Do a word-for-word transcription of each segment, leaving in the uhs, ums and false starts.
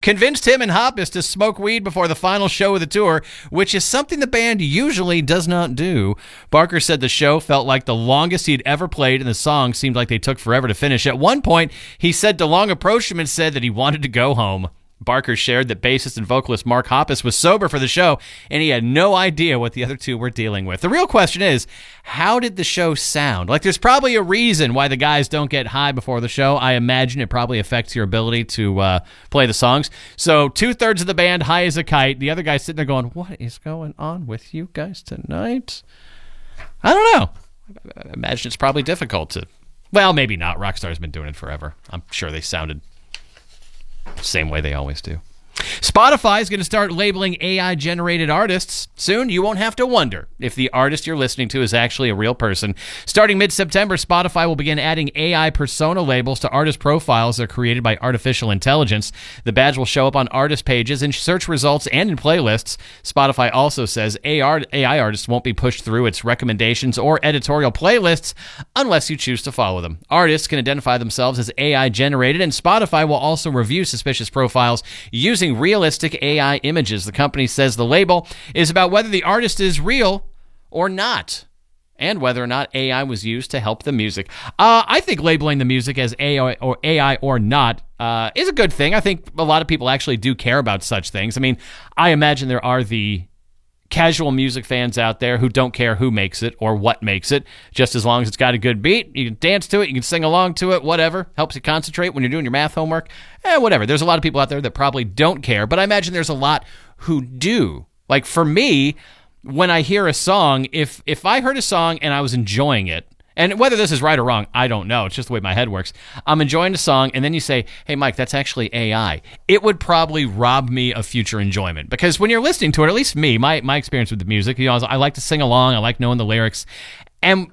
convinced him and Hoppus to smoke weed before the final show of the tour, which is something the band usually does not do. Barker said the show felt like the longest he'd ever played, and the songs seemed like they took forever to finish. At one point, he said DeLonge approached him and said that he wanted to go home. Barker shared that bassist and vocalist Mark Hoppus was sober for the show, and he had no idea what the other two were dealing with. The real question is, how did the show sound? Like, there's probably a reason why the guys don't get high before the show. I imagine it probably affects your ability to uh, play the songs. So two-thirds of the band high as a kite. The other guy's sitting there going, what is going on with you guys tonight? I don't know. I imagine it's probably difficult to... Well, maybe not. Rockstar's been doing it forever. I'm sure they sounded... same way they always do. Spotify is going to start labeling A I-generated artists. Soon, you won't have to wonder if the artist you're listening to is actually a real person. Starting mid-September, Spotify will begin adding A I persona labels to artist profiles that are created by artificial intelligence. The badge will show up on artist pages, in search results, and in playlists. Spotify also says A I artists won't be pushed through its recommendations or editorial playlists unless you choose to follow them. Artists can identify themselves as A I-generated, and Spotify will also review suspicious profiles using realistic A I images. The company says the label is about whether the artist is real or not, and whether or not A I was used to help the music. Uh, I think labeling the music as A I or A I or not uh, is a good thing. I think a lot of people actually do care about such things. I mean, I imagine there are the casual music fans out there who don't care who makes it or what makes it, just as long as it's got a good beat. You can dance to it, you can sing along to it, whatever. Helps you concentrate when you're doing your math homework. Eh, whatever. There's a lot of people out there that probably don't care, but I imagine there's a lot who do. Like, for me, when I hear a song, if if I heard a song and I was enjoying it, and whether this is right or wrong, I don't know. It's just the way my head works. I'm enjoying the song, and then you say, hey, Mike, that's actually A I. It would probably rob me of future enjoyment. Because when you're listening to it, at least me, my my experience with the music, you know, I like to sing along. I like knowing the lyrics. And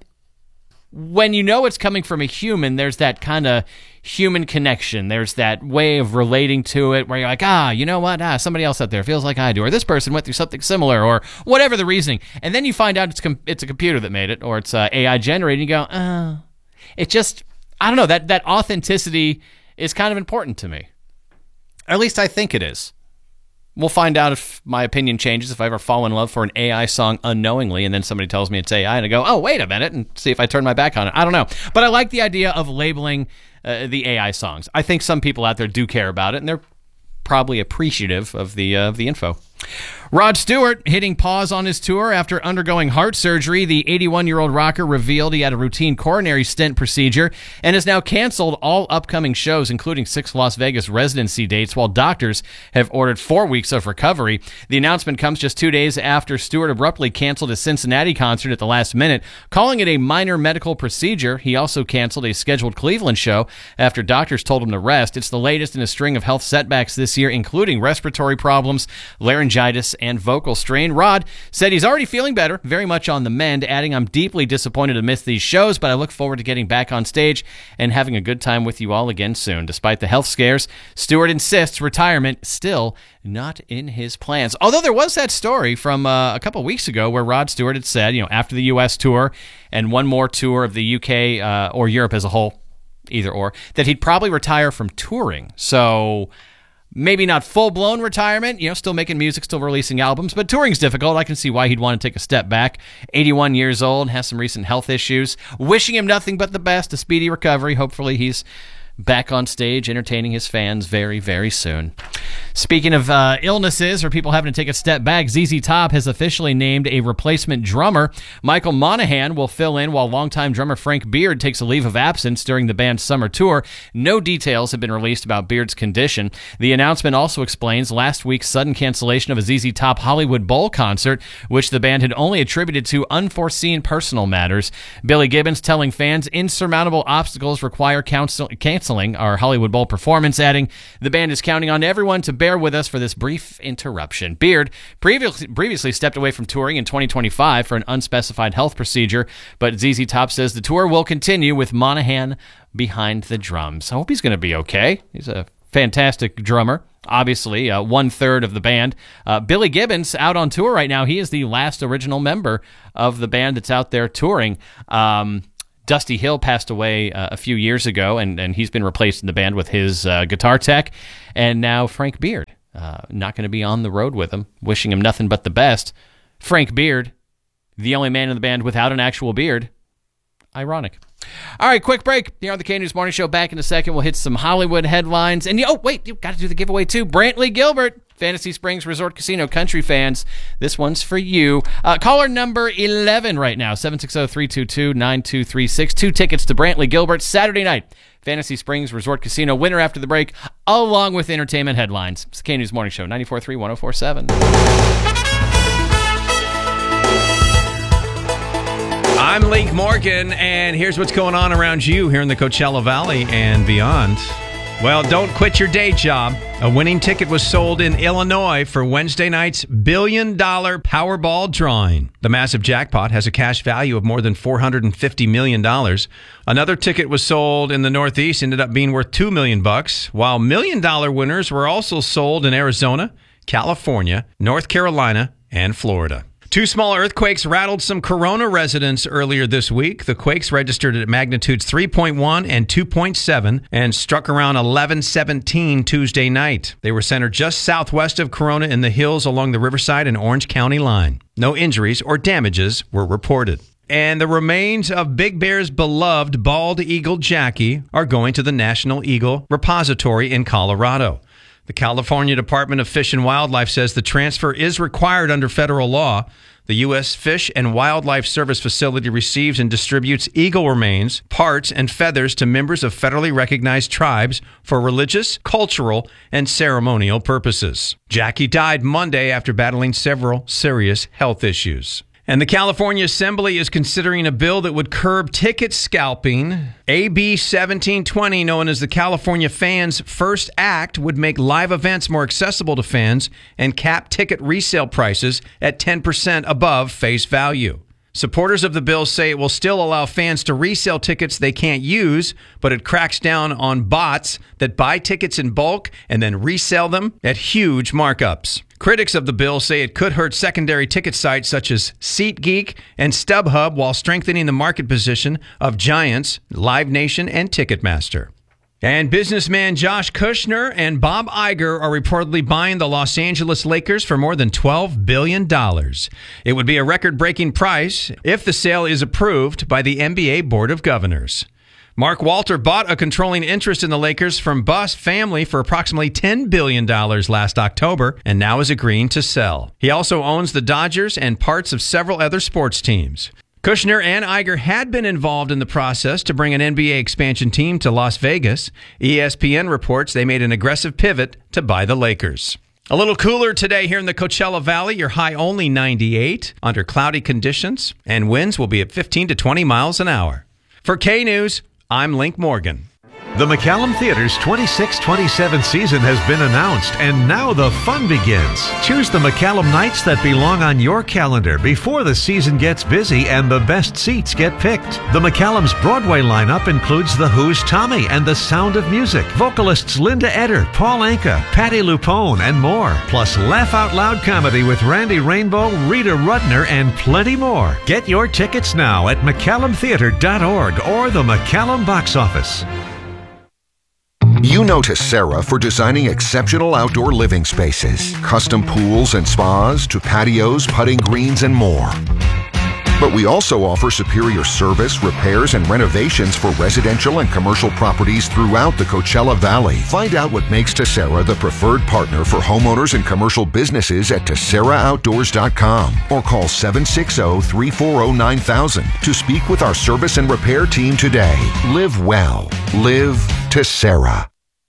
when you know it's coming from a human, there's that kind of human connection. There's that way of relating to it where you're like, ah, you know what? Ah, somebody else out there feels like I do, or this person went through something similar, or whatever the reasoning. And then you find out it's com- it's a computer that made it, or it's uh, A I generated, and you go, oh. It just, I don't know, that, that authenticity is kind of important to me. Or at least I think it is. We'll find out if my opinion changes, if I ever fall in love for an A I song unknowingly, and then somebody tells me it's A I, and I go, oh, wait a minute, and see if I turn my back on it. I don't know. But I like the idea of labeling uh, the A I songs. I think some people out there do care about it, and they're probably appreciative of the uh, of the info. Rod Stewart hitting pause on his tour after undergoing heart surgery. The eighty-one-year-old rocker revealed he had a routine coronary stent procedure and has now canceled all upcoming shows, including six Las Vegas residency dates, while doctors have ordered four weeks of recovery. The announcement comes just two days after Stewart abruptly canceled his Cincinnati concert at the last minute, calling it a minor medical procedure. He also canceled a scheduled Cleveland show after doctors told him to rest. It's the latest in a string of health setbacks this year, including respiratory problems, laryngitis, and vocal strain. Rod said he's already feeling better, very much on the mend, adding, I'm deeply disappointed to miss these shows, but I look forward to getting back on stage and having a good time with you all again soon. Despite the health scares, Stewart insists retirement still not in his plans. Although there was that story from uh, a couple weeks ago where Rod Stewart had said, you know, after the U S tour and one more tour of the U K uh, or Europe as a whole, either or, that he'd probably retire from touring. So maybe not full-blown retirement, you know, still making music, still releasing albums, but touring's difficult. I can see why he'd want to take a step back. eighty-one years old, has some recent health issues. Wishing him nothing but the best, a speedy recovery. Hopefully he's back on stage entertaining his fans very, very soon. Speaking of uh, illnesses or people having to take a step back, Z Z Top has officially named a replacement drummer. Michael Monaghan will fill in while longtime drummer Frank Beard takes a leave of absence during the band's summer tour. No details have been released about Beard's condition. The announcement also explains last week's sudden cancellation of a Z Z Top Hollywood Bowl concert, which the band had only attributed to unforeseen personal matters. Billy Gibbons telling fans insurmountable obstacles require counsel- canceling our Hollywood Bowl performance, adding, the band is counting on everyone to bear with us for this brief interruption. Beard previously, previously stepped away from touring in twenty twenty-five for an unspecified health procedure, but Z Z Top says the tour will continue with Monaghan behind the drums. I hope he's going to be okay. He's a fantastic drummer. Obviously, uh, one-third of the band. Uh, Billy Gibbons out on tour right now. He is the last original member of the band that's out there touring. Um... Dusty Hill passed away uh, a few years ago, and, and he's been replaced in the band with his uh, guitar tech, and now Frank Beard uh, not going to be on the road with him. Wishing him nothing but the best. Frank Beard, the only man in the band without an actual beard. Ironic. All right, quick break here on the K News Morning Show. Back in a second, we'll hit some Hollywood headlines. And, oh, wait, you've got to do the giveaway, too. Brantley Gilbert, Fantasy Springs Resort Casino country fans. This one's for you. Uh, caller number eleven right now, seven six zero, three two two, nine two three six. Two tickets to Brantley Gilbert Saturday night. Fantasy Springs Resort Casino. Winner after the break, along with entertainment headlines. It's the K News Morning Show, ninety-four point three, one oh four point seven. I'm Link Morgan, and here's what's going on around you here in the Coachella Valley and beyond. Well, don't quit your day job. A winning ticket was sold in Illinois for Wednesday night's billion-dollar Powerball drawing. The massive jackpot has a cash value of more than four hundred fifty million dollars. Another ticket was sold in the Northeast, ended up being worth two million dollars bucks, while million-dollar winners were also sold in Arizona, California, North Carolina, and Florida. Two small earthquakes rattled some Corona residents earlier this week. The quakes registered at magnitudes three point one and two point seven and struck around eleven seventeen Tuesday night. They were centered just southwest of Corona in the hills along the Riverside and Orange County line. No injuries or damages were reported. And the remains of Big Bear's beloved bald eagle Jackie are going to the National Eagle Repository in Colorado. The California Department of Fish and Wildlife says the transfer is required under federal law. The U S Fish and Wildlife Service facility receives and distributes eagle remains, parts, and feathers to members of federally recognized tribes for religious, cultural, and ceremonial purposes. Jackie died Monday after battling several serious health issues. And the California Assembly is considering a bill that would curb ticket scalping. A B seventeen twenty, known as the California Fans First Act, would make live events more accessible to fans and cap ticket resale prices at ten percent above face value. Supporters of the bill say it will still allow fans to resell tickets they can't use, but it cracks down on bots that buy tickets in bulk and then resell them at huge markups. Critics of the bill say it could hurt secondary ticket sites such as SeatGeek and StubHub while strengthening the market position of giants Live Nation and Ticketmaster. And businessman Josh Kushner and Bob Iger are reportedly buying the Los Angeles Lakers for more than twelve billion dollars. It would be a record-breaking price if the sale is approved by the N B A Board of Governors. Mark Walter bought a controlling interest in the Lakers from Buss family for approximately ten billion dollars last October and now is agreeing to sell. He also owns the Dodgers and parts of several other sports teams. Kushner and Iger had been involved in the process to bring an N B A expansion team to Las Vegas. E S P N reports they made an aggressive pivot to buy the Lakers. A little cooler today here in the Coachella Valley. Your high only ninety-eight under cloudy conditions, and winds will be at fifteen to twenty miles an hour. For K News, I'm Link Morgan. The McCallum Theater's twenty-six twenty-seven season has been announced, and now the fun begins. Choose the McCallum nights that belong on your calendar before the season gets busy and the best seats get picked. The McCallum's Broadway lineup includes The Who's Tommy and The Sound of Music, vocalists Linda Eder, Paul Anka, Patti LuPone, and more. Plus laugh out loud comedy with Randy Rainbow, Rita Rudner, and plenty more. Get your tickets now at McCallum Theater dot org or the McCallum box office. You know Tessera for designing exceptional outdoor living spaces, custom pools and spas to patios, putting greens, and more. But we also offer superior service, repairs, and renovations for residential and commercial properties throughout the Coachella Valley. Find out what makes Tessera the preferred partner for homeowners and commercial businesses at Tessera Outdoors dot com or call seven six zero, three four zero, nine thousand to speak with our service and repair team today. Live well. Live Tessera.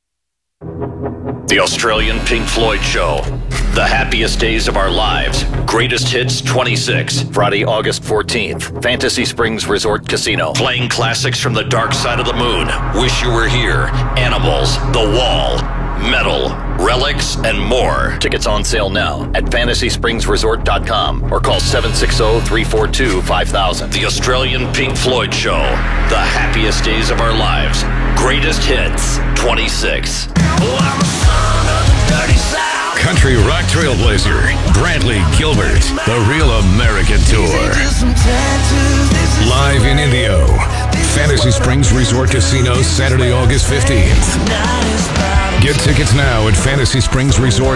The Australian Pink Floyd Show. The happiest days of our lives. Greatest Hits twenty-six. Friday, August fourteenth. Fantasy Springs Resort Casino. Playing classics from the dark side of the moon. Wish You Were Here. Animals. The Wall. Metal. Relics, and more. Tickets on sale now at Fantasy Springs Resort dot com or call seven six zero, three four two, five thousand. The Australian Pink Floyd Show. The happiest days of our lives. Greatest Hits twenty-six. Oh, I'm a son of the dirty South. Country rock trailblazer Brantley Gilbert, the Real American Tour. Live in Indio. Fantasy Springs Resort Casino, Saturday, August fifteenth. Get tickets now at Fantasy Springs Resort.